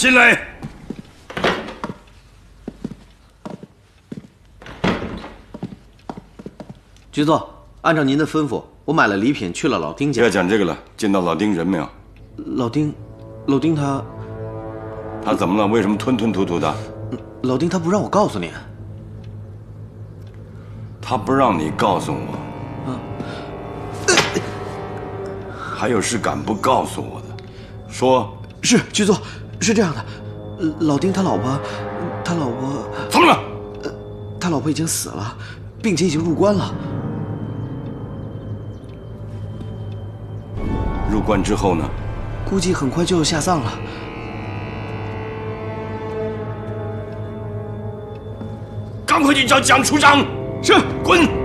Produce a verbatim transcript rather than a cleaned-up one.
进来。 局座，按照您的吩咐，我买了礼品去了老丁家。 不要讲这个了，见到老丁人没有？ 老丁，老丁他， 他怎么了？为什么吞吞吐吐的？ 老丁他不让我告诉您。 他不让你告诉我。 啊。 还有事敢不告诉我的？说。 是局座，是这样的，老丁他老婆，他老婆怎么了？ 呃，他老婆已经死了，并且已经入关了。 入关之后呢？ 估计很快就下葬了。 赶快去找蒋处长。是，滚。